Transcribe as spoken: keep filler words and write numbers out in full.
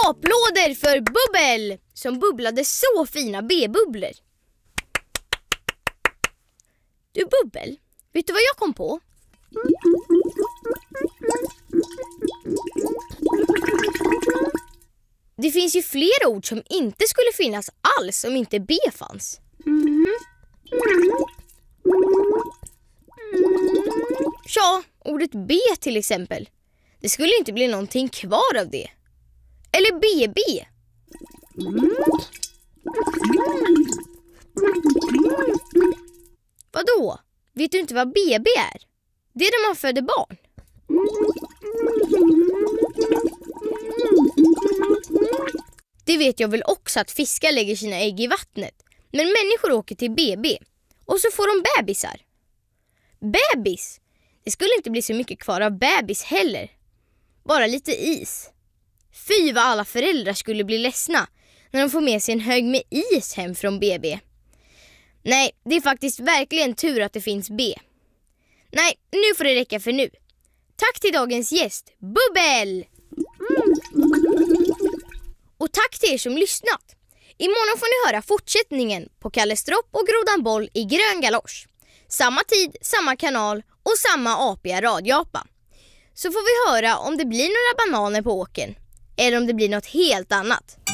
Applåder för Bubbel som bubblade så fina B-bubblor. Du Bubbel, vet du vad jag kom på? Det finns ju flera ord som inte skulle finnas alls om inte B fanns. Ja, ordet B till exempel. Det skulle inte bli någonting kvar av det. Eller B B. Vadå? Vet du inte vad B B är? Det är när man föder barn. Det vet jag väl också att fiskar lägger sina ägg i vattnet. Men människor åker till B B. Och så får de bebisar. Bebis? Det skulle inte bli så mycket kvar av bebis heller. Bara lite is. Fy vad alla föräldrar skulle bli ledsna när de får med sig en hög med is hem från B B. Nej, det är faktiskt verkligen tur att det finns B. Nej, nu får det räcka för nu. Tack till dagens gäst, Bubbel! Och tack till er som lyssnat. Imorgon får ni höra fortsättningen på Kalle Stropp och Grodan Boll i grön galosch. Samma tid, samma kanal och samma apiga radioapa. Så får vi höra om det blir några bananer på åken eller om det blir något helt annat.